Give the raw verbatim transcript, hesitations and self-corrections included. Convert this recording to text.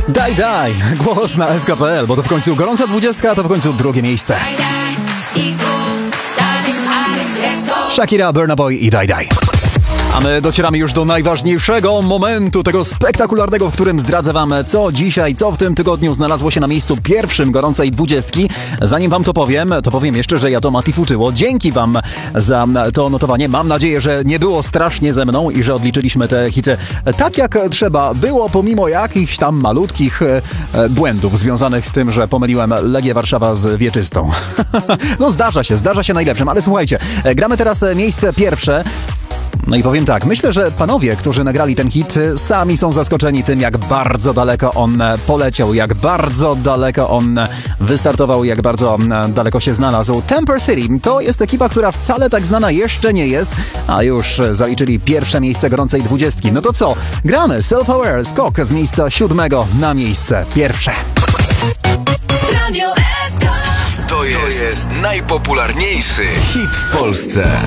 Daj, daj, głos na S K P L, bo to w końcu gorąca dwudziestka, to w końcu drugie miejsce. Shakira, Burna Boy i Daj, daj. A my docieramy już do najważniejszego momentu, tego spektakularnego, w którym zdradzę wam, co dzisiaj, co w tym tygodniu znalazło się na miejscu pierwszym gorącej dwudziestki. Zanim wam to powiem, to powiem jeszcze, że ja to Mati fuczyło. Dzięki wam za to notowanie. Mam nadzieję, że nie było strasznie ze mną i że odliczyliśmy te hity tak jak trzeba było, pomimo jakichś tam malutkich błędów związanych z tym, że pomyliłem Legię Warszawa z Wieczystą. No zdarza się, zdarza się najlepszym, ale słuchajcie, gramy teraz miejsce pierwsze. No i powiem tak, myślę, że panowie, którzy nagrali ten hit, sami są zaskoczeni tym, jak bardzo daleko on poleciał, jak bardzo daleko on wystartował, jak bardzo daleko się znalazł. Temper City to jest ekipa, która wcale tak znana jeszcze nie jest, a już zaliczyli pierwsze miejsce gorącej dwudziestki. No to co? Gramy Self-Aware, skok z miejsca siódmego na miejsce pierwsze. Radio S K. To jest, to jest najpopularniejszy hit w Polsce.